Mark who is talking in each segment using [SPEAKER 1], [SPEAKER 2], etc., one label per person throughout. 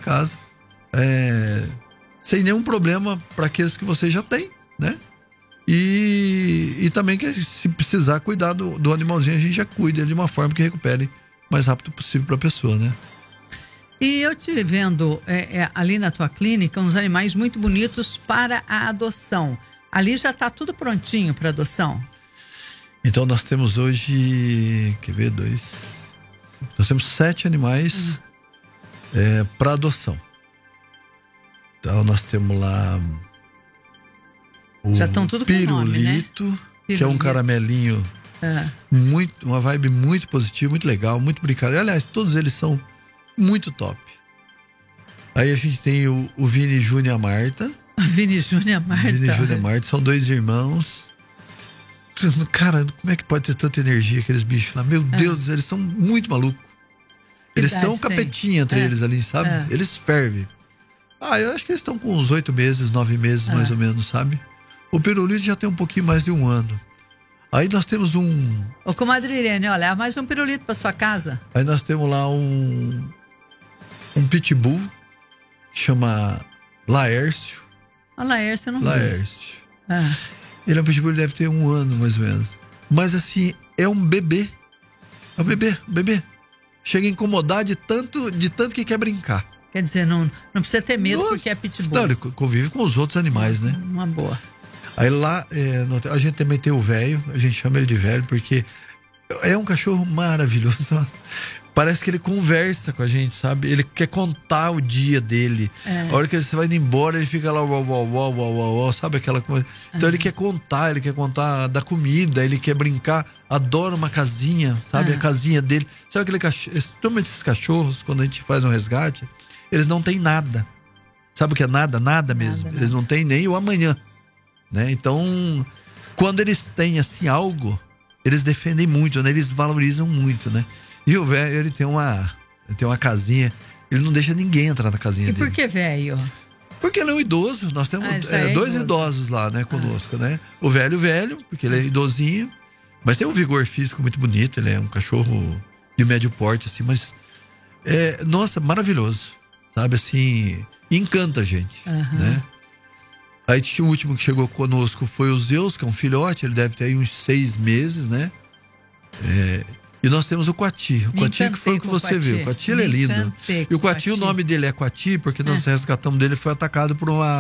[SPEAKER 1] casa, sem nenhum problema para aqueles que você já tem, né? E também que se precisar cuidar do animalzinho, a gente já cuida de uma forma que recupere o mais rápido possível para a pessoa, né?
[SPEAKER 2] E eu te vendo ali na tua clínica uns animais muito bonitos para a adoção. Ali já está tudo prontinho para adoção?
[SPEAKER 1] Então nós temos hoje, nós temos 7 animais para adoção. Então nós temos lá o
[SPEAKER 2] já estão tudo
[SPEAKER 1] pirulito,
[SPEAKER 2] com nome, né?
[SPEAKER 1] Que é um caramelinho uma vibe muito positiva, muito legal, muito brincadeira. Aliás, todos eles são muito top. Aí a gente tem o Vini Júnior e a Marta.
[SPEAKER 2] Vini Júnior e a Marta.
[SPEAKER 1] Vini Júnior e a Marta são 2 irmãos. Cara, como é que pode ter tanta energia aqueles bichos lá? Meu Deus, eles são muito malucos. Eles são um capetinha entre eles ali, sabe? Eles fervem. Eu acho que eles estão com uns 8 meses, 9 meses mais ou menos, sabe? O pirulito já tem um pouquinho mais de 1 ano. Aí nós temos
[SPEAKER 2] Ô, comadre Irene, olha, mais um pirulito pra sua casa.
[SPEAKER 1] Aí nós temos lá um pitbull, que chama Laércio.
[SPEAKER 2] Laércio, não
[SPEAKER 1] Laércio. Ele é um pitbull, ele deve ter 1 ano mais ou menos. Mas assim, é um bebê. É um bebê. Chega a incomodar de tanto que quer brincar.
[SPEAKER 2] Quer dizer, não precisa ter medo porque é pitbull.
[SPEAKER 1] Não, ele convive com os outros animais, né?
[SPEAKER 2] Uma boa.
[SPEAKER 1] Aí lá, a gente também tem o velho, a gente chama ele de velho, porque é um cachorro maravilhoso. Nossa. Parece que ele conversa com a gente, sabe? Ele quer contar o dia dele. A hora que você vai indo embora, ele fica lá, uau, sabe aquela coisa? Então ele quer contar da comida, ele quer brincar, adora uma casinha, sabe? A casinha dele. Sabe aquele cachorro? Normalmente esses cachorros, quando a gente faz um resgate, eles não têm nada. Sabe o que é nada? Nada mesmo.
[SPEAKER 2] Nada.
[SPEAKER 1] Eles não têm nem o amanhã, né? Então, quando eles têm assim algo, eles defendem muito, né? Eles valorizam muito, né? E o velho, ele tem uma casinha, ele não deixa ninguém entrar na casinha dele.
[SPEAKER 2] E por que velho?
[SPEAKER 1] Porque ele é um idoso, nós temos 2 idosos lá, né, conosco, né? O velho, porque ele é idosinho, mas tem um vigor físico muito bonito, ele é um cachorro de médio porte, assim, mas nossa, maravilhoso, sabe, assim, encanta a gente, né? Aí o último que chegou conosco foi o Zeus, que é um filhote, ele deve ter aí uns 6 meses, né? E nós temos o Coati. O Coati que foi o que você viu. O Coati, ele é lindo. E o Coati, o nome dele é Coati porque nós resgatamos dele, foi atacado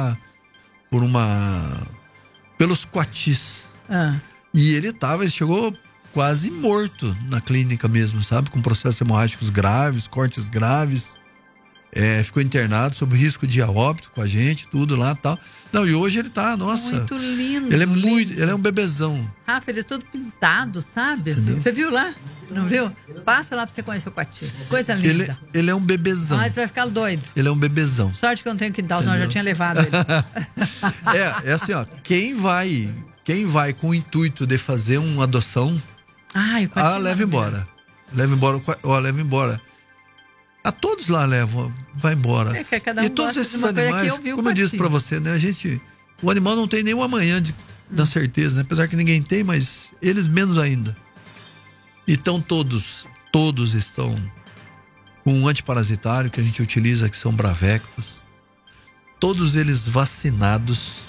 [SPEAKER 1] pelos Coatis. E ele chegou quase morto na clínica mesmo, sabe? Com processos hemorrágicos graves, cortes graves. Ficou internado sob risco de óbito com a gente, tudo lá e tal. Não, e hoje ele tá, nossa.
[SPEAKER 2] Muito lindo.
[SPEAKER 1] Ele é um bebezão.
[SPEAKER 2] Rafa, ele é todo pintado, sabe? Você viu lá? Não viu? Passa lá pra você conhecer o Coati. Coisa linda.
[SPEAKER 1] Ele é um bebezão.
[SPEAKER 2] Mas vai ficar doido.
[SPEAKER 1] Ele é um bebezão.
[SPEAKER 2] Sorte que eu não tenho que dar, senão eu já tinha levado ele.
[SPEAKER 1] É assim, ó. Quem vai com o intuito de fazer uma adoção, leva embora. Leva embora. A todos lá levam, vai embora.
[SPEAKER 2] Que cada um
[SPEAKER 1] e todos esses
[SPEAKER 2] uma
[SPEAKER 1] animais, como eu disse pra você, né? O animal não tem nenhum amanhã na certeza, né? Apesar que ninguém tem, mas eles menos ainda. Então todos estão com um antiparasitário que a gente utiliza, que são Bravectos. Todos eles vacinados.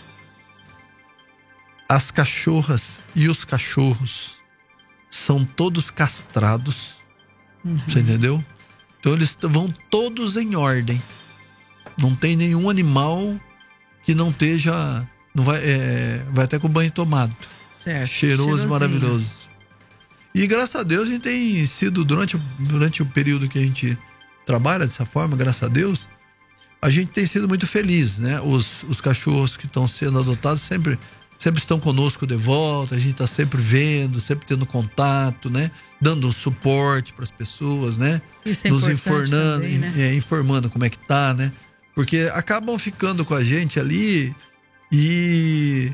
[SPEAKER 1] As cachorras e os cachorros são todos castrados. Você entendeu? Então eles vão todos em ordem. Não tem nenhum animal que não esteja... Não vai até com o banho tomado.
[SPEAKER 2] Certo.
[SPEAKER 1] Cheiroso, maravilhoso. E graças a Deus a gente tem sido, durante o período que a gente trabalha dessa forma, graças a Deus, a gente tem sido muito feliz, né? Os cachorros que estão sendo adotados sempre estão conosco de volta, a gente está sempre vendo, sempre tendo contato, né? Dando um suporte para as pessoas, né?
[SPEAKER 2] Isso é
[SPEAKER 1] nos
[SPEAKER 2] importante também, né?
[SPEAKER 1] Informando como é que tá, né? Porque acabam ficando com a gente ali e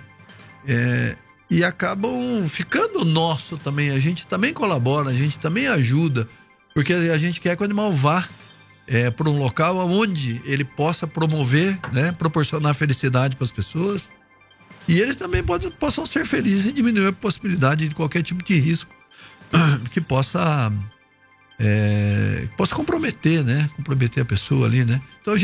[SPEAKER 1] acabam ficando nosso também. A gente também colabora, a gente também ajuda, porque a gente quer que o animal vá para um local onde ele possa promover, né? Proporcionar felicidade para as pessoas. E eles também possam ser felizes e diminuir a possibilidade de qualquer tipo de risco que possa comprometer, né? Comprometer a pessoa ali, né? Então